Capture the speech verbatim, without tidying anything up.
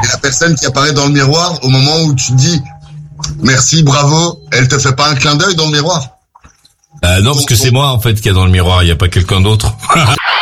Et la personne qui apparaît dans le miroir, au moment où tu dis merci, bravo, elle te fait pas un clin d'œil dans le miroir? Euh, non, parce que c'est moi en fait qui est dans le miroir, il y a pas quelqu'un d'autre.